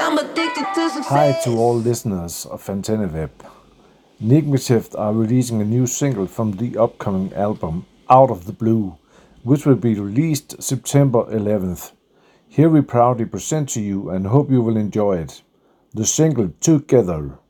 Hi to all listeners of Antenna Nigmative are releasing a new single from the upcoming album Out of the Blue, which will be released September 11th. Here we proudly present to you and hope you will enjoy it. The single Together.